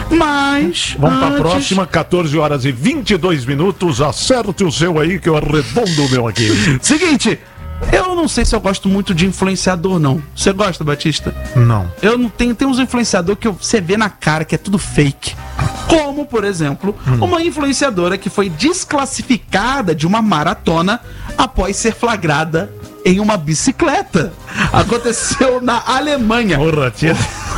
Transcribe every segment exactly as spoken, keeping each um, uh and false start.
Mas... Vamos antes... pra próxima, catorze horas e vinte e dois minutos. Acerte o seu aí que eu arredondo o meu aqui. Seguinte, eu não sei se eu gosto muito de influenciador, não. Você gosta, Batista? Não. Eu não tenho... Tem uns influenciadores que eu- você vê na cara que é tudo fake. Como, por exemplo, Hum. uma influenciadora que foi desclassificada de uma maratona após ser flagrada em uma bicicleta. Aconteceu na Alemanha. Porra, tia.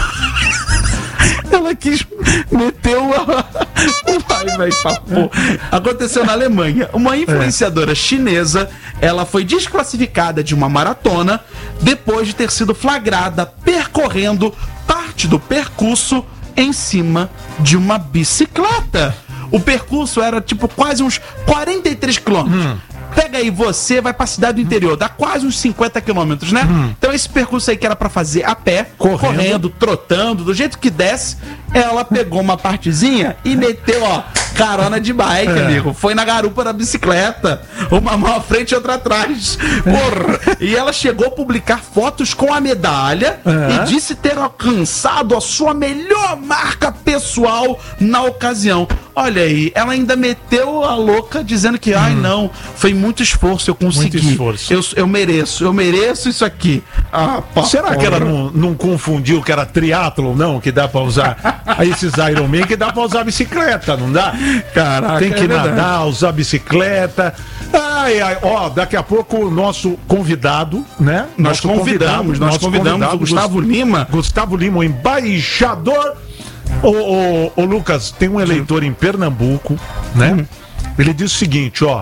Ela quis meter uma... Vai, vai, papo. Aconteceu na Alemanha. Uma influenciadora chinesa, ela foi desclassificada de uma maratona depois de ter sido flagrada percorrendo parte do percurso em cima de uma bicicleta. O percurso era tipo quase uns quarenta e três quilômetros. Hum. Pega aí, você vai pra cidade do interior, dá quase uns cinquenta quilômetros, né? Hum. Então esse percurso aí que era pra fazer a pé, Correndo. correndo, trotando, do jeito que desce, ela pegou uma partezinha e meteu, ó, carona de bike, É. amigo. Foi na garupa da bicicleta. Uma mão à frente e outra atrás. Porra. E ela chegou a publicar fotos com a medalha É. e disse ter alcançado a sua melhor marca pessoal na ocasião. Olha aí, ela ainda meteu a louca dizendo que, ai não, foi muito esforço, eu consegui. Muito esforço. Eu, eu mereço, eu mereço isso aqui. Ah, pá, Será que ela porra. não, não confundiu que era triatlo, não? Que dá pra usar aí esses Ironman, que dá pra usar bicicleta, não dá? Caraca, Tem que é verdade. nadar, usar bicicleta. Ai, ai, ó, daqui a pouco o nosso convidado, né? Nós Nosso convidamos, nós nosso convidamos convidado, o Gustavo Lima. Gustavo Lima, o embaixador. Ô, ô, ô, Lucas, tem um eleitor em Pernambuco, né? Hum. Ele diz o seguinte, ó.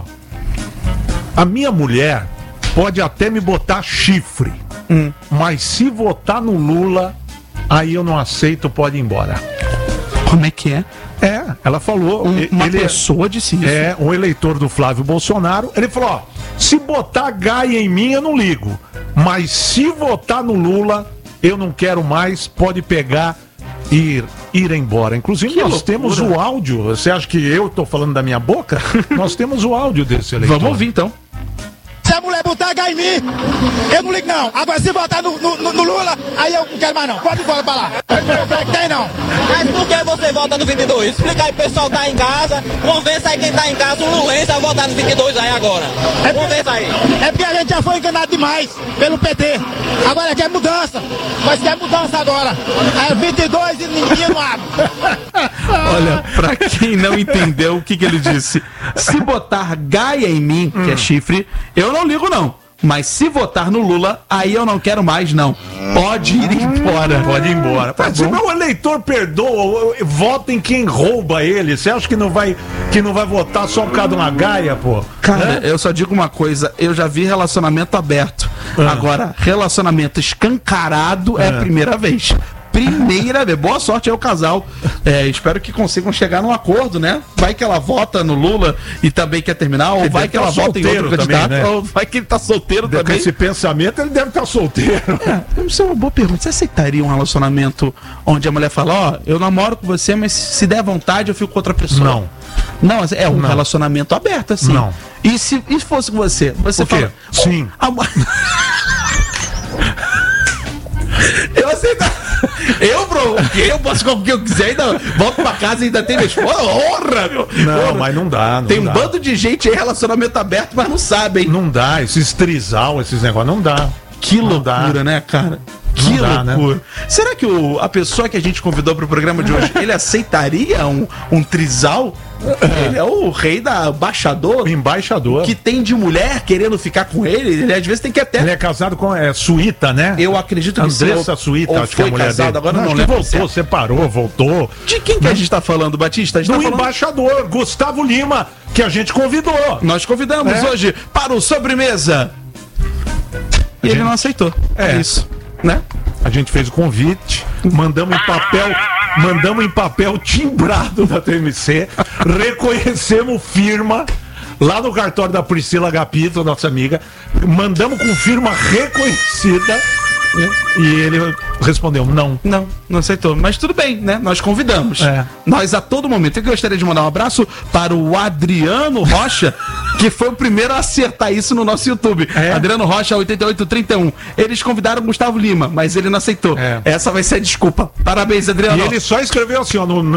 A minha mulher pode até me botar chifre, Hum. mas se votar no Lula, aí eu não aceito, pode ir embora. Como é que é? É, ela falou. Um- e- uma ele pessoa disse isso. É, um eleitor do Flávio Bolsonaro. Ele falou: ó, se botar Gaia em mim, eu não ligo. Mas se votar no Lula, eu não quero mais, pode pegar e ir, ir embora. Inclusive, Que nós loucura. temos o áudio. Você acha que eu tô falando da minha boca? Nós temos o áudio desse eleitor. Vamos ouvir então. Se a mulher botar H em mim, eu não ligo não. Agora se botar no, no, no- no Lula, aí eu não quero mais não. Pode ir embora pra lá. Tem não. Mas por que você vota no vinte e dois? Explica aí, pessoal tá em casa. Convença aí quem tá em casa, o Luença, a votar no vinte e dois aí agora. Convença aí. É porque a gente já foi enganado demais pelo P T. Agora quer mudança. Mas quer mudança agora. É vinte e dois e ninguém não abre. Olha, pra quem não entendeu o que, que ele disse, se botar Gaia em mim, que é chifre, eu não ligo não. Mas se votar no Lula, aí eu não quero mais não. Pode ir embora. Pode ir embora. Tá Se bom. meu eleitor perdoa, vota em quem rouba ele. Você acha que não vai, que não vai votar só por causa de uma Gaia, pô? Cara, eu só digo uma coisa, eu já vi relacionamento aberto. Ah. Agora, relacionamento escancarado é a Ah. primeira vez. Primeira vez. Boa sorte aí ao casal. É, espero que consigam chegar num acordo, né? Vai que ela vota no Lula e também quer terminar, ou Ele vai deve que ela tá vota em outro solteiro também, candidato, né? ou vai que ele tá solteiro Com também. esse pensamento, ele deve estar solteiro. É, isso é uma boa pergunta. Você aceitaria um relacionamento onde a mulher fala, ó, eu namoro com você, mas se der vontade eu fico com outra pessoa? Não. Não, mas é um Não. relacionamento aberto, assim. Não. E se e se fosse com você? Você O quê? fala. Sim. A mu- Eu aceito. Eu, bro, eu posso com o que eu quiser, ainda volto pra casa e ainda tem minha esposa. Honra, meu. Não, Porra. mas não dá, não Tem um dá. bando de gente aí, relacionamento aberto, mas não sabe, hein? Não dá, esses trisal, esses negócios, não dá. Que Não loucura, dá. né, cara? Que dá, né? loucura. Será que o, a pessoa que a gente convidou pro programa de hoje, ele aceitaria um, um trisal? Ele é o rei da baixador O embaixador. que tem de mulher querendo ficar com ele. Ele às vezes tem que até. Ele é casado com é, Suíta, né? Eu acredito que sim, Andressa ou- Suíta, ou acho que é a foi mulher casado, dele. agora eu não acho que lembro voltou, certo. separou, voltou. De quem que a gente tá falando, Batista? A gente Do tá falando... embaixador, Gustavo Lima, que a gente convidou. Nós convidamos É. hoje para o Sobremesa. E ele gente- não aceitou. É, É. isso, né? A gente fez o convite, mandamos em papel, mandamos em papel timbrado da T M C, reconhecemos firma lá no cartório da Priscila Agapito, nossa amiga, mandamos com firma reconhecida, né? E ele respondeu não. Não, não aceitou. Mas tudo bem, né? Nós convidamos. É. Nós a todo momento. Eu gostaria de mandar um abraço para o Adriano Rocha, que foi o primeiro a acertar isso no nosso YouTube. É. Adriano Rocha, oitenta e oito trinta e um. Eles convidaram o Gustavo Lima, mas ele não aceitou. É. Essa vai ser a desculpa. Parabéns, Adriano. E ele só escreveu assim, ó, no,